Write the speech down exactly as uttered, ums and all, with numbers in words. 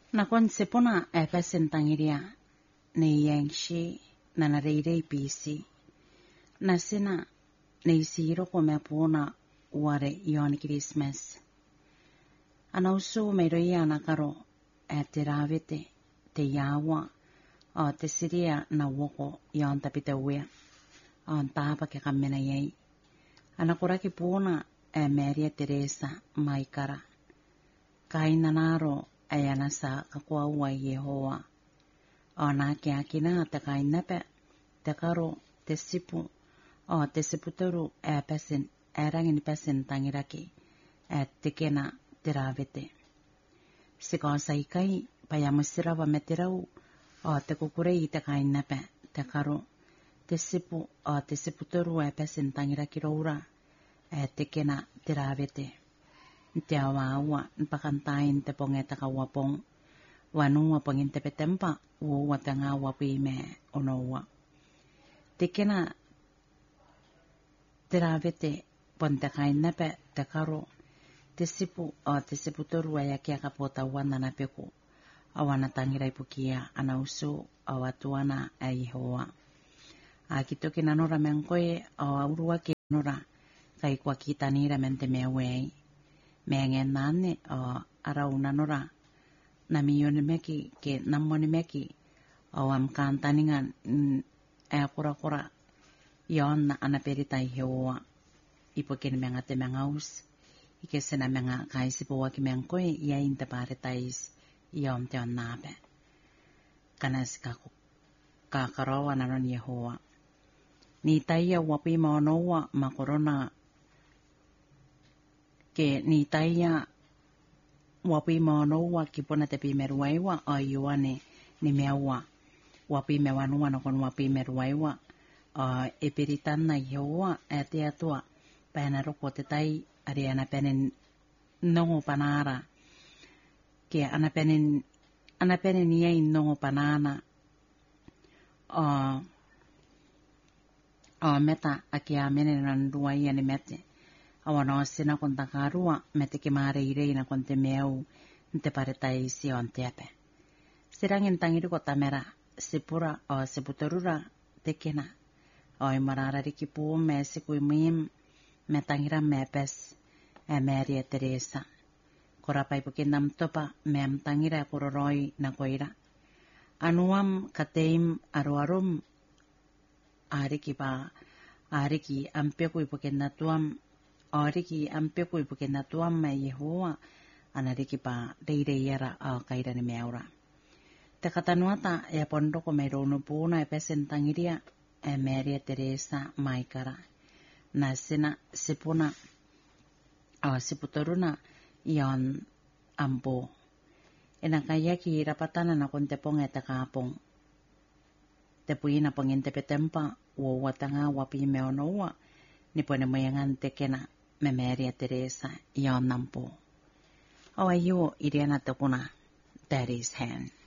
Nakon sepona epesin tangiria ne yangshi nanareire bisi nasina ne isiro come pona ware yon Christmas. Anausu meroia nakaro e te rawete te yawa o te siria na woko yon tapita wea o tapa ke kamena yei. Anakuraki pona e Maria Teresa maikara. Kaina naro ayana sa kakua ua Yehowa. O na ke akina te kainape te karo te sipu o te siputaru e pesin e rangini pesin tangiraki e te kena te rawete. Siko saikai payamusira wa metirau o te kukurei te kainape te karo te sipu o te siputaru e pesin tangiraki roura e te kena te rawete. Te awa awa npakantain te ponge te kawapong wanua pongin te petempa ua te ngā wapi me onoua. Te kena te rawete pon te kainape te karo te sipu o te siputaru e kia kapota wana na peku awana tangirai pukia ana usu o atuana e Yehowa. A kitoki nanora menkoe o aurua ki nora kai kwa kita nira mente mewei. Mengen nane o arau nanora na mione meki ke namone meki o am kantaningan e akura kura yon na anaperita Yehowa. Ipo kene menga te mengaus ike sena menga kaisipo waki menkoe ia inte paritais iom te on nabe. Kanas kaku kakarawa nanon Yehowa. Ni taia wapi maonoa makorona ke ni taia wapi maonoa ki pona te pimeruaiwa o iwane ni meawa wapi mewanua na kon wapi meruaiwa o e peritana Yehowa e te atua paena roko te tai ari ana penen nongo panara ke ana penen ana penen iei nongo panana o o meta aki a menen nan rua ia ni mete awana o sina kon takarua mete ke mare irei na kon te meau nte paretai si on tepe. Sirangin tangiru ko tamera sepura o seputarura te kena o imarara riki pu me sikui mim me tangira mepes e Maria Teresa. Korapai pukin nam topa me am tangira kororoi na koira. Anuam kateim aruarum ariki pa ariki ampeku ipukin natuam ariki ampeku ipukin natuam me Yehowa anariki pa reire yara a kaira ni meaura. Te katanuata e pondoko me rono puna e pesen tangiria e Maria Teresa maikara. Na sina sipuna o siputaruna ion ampo. Ena kaya ki rapatana na kon te ponga te kapong. Te puina pongin te petempa ua watanga wapi meonoa ni pone mayangan te kena me Maria Teresa ion ampo. Awa yu iriana te kuna Daddy's hand.